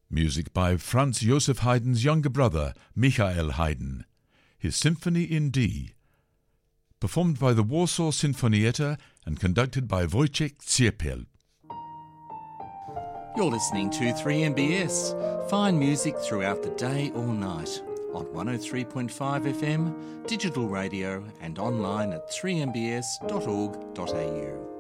Music by Franz Joseph Haydn's younger brother, Michael Haydn. His Symphony in D. Performed by the Warsaw Sinfonietta and conducted by Wojciech Cierpiel. You're listening to 3MBS. Fine music throughout the day or night on 103.5 FM, digital radio and online at 3mbs.org.au.